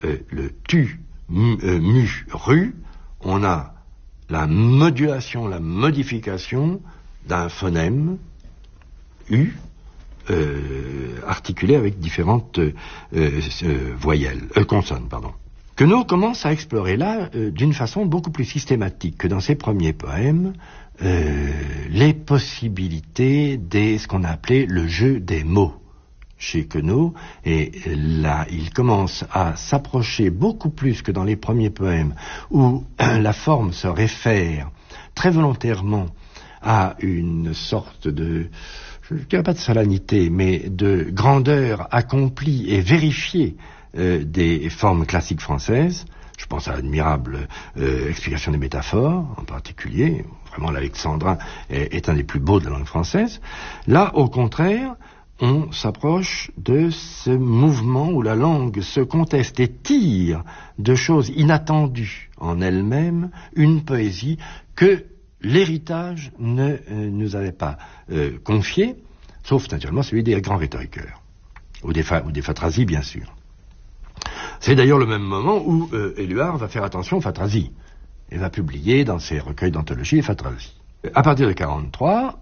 le tu, mu, ru, on a la modulation, la modification d'un phonème U articulé avec différentes consonnes, pardon. Queneau commence à explorer là, d'une façon beaucoup plus systématique que dans ses premiers poèmes, les possibilités de ce qu'on a appelé le jeu des mots chez Queneau, et là il commence à s'approcher beaucoup plus que dans les premiers poèmes où la forme se réfère très volontairement à une sorte de, je ne dirais pas de solennité, mais de grandeur accomplie et vérifiée des formes classiques françaises. Je pense à l'admirable explication des métaphores, en particulier. Vraiment, l'alexandrin est un des plus beaux de la langue française. Là, au contraire, on s'approche de ce mouvement où la langue se conteste et tire de choses inattendues en elle-même une poésie que l'héritage ne nous avait pas confiée, sauf naturellement celui des grands rhétoriqueurs, ou des phatrasies, bien sûr. C'est d'ailleurs le même moment où Éluard va faire attention aux phatrasies et va publier dans ses recueils d'anthologie les phatrasies. À partir de 1943,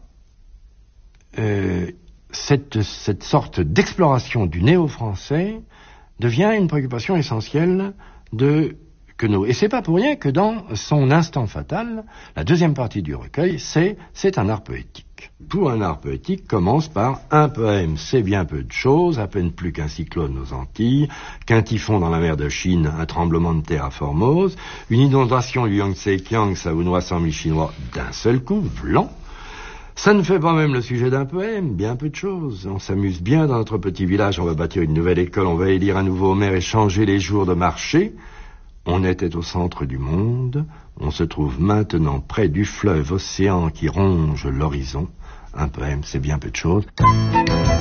cette sorte d'exploration du néo-français devient une préoccupation essentielle de Queneau. Et c'est pas pour rien que dans son Instant fatal, la deuxième partie du recueil, c'est un art poétique. Pour un art poétique commence par un poème, c'est bien peu de choses, à peine plus qu'un cyclone aux Antilles, qu'un typhon dans la mer de Chine, un tremblement de terre à Formose, une inondation du Yangtze-Kiang, ça vous noie 100 000 Chinois d'un seul coup, blanc. Ça ne fait pas même le sujet d'un poème, bien peu de choses. On s'amuse bien dans notre petit village, on va bâtir une nouvelle école, on va élire un nouveau maire et changer les jours de marché. On était au centre du monde, on se trouve maintenant près du fleuve océan qui ronge l'horizon. Un poème, c'est bien peu de choses.